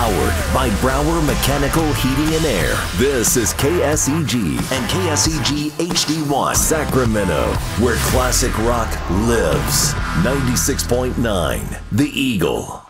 Powered by Brower Mechanical Heating and Air. This is KSEG and KSEG HD1 Sacramento, where classic rock lives. 96.9 The Eagle.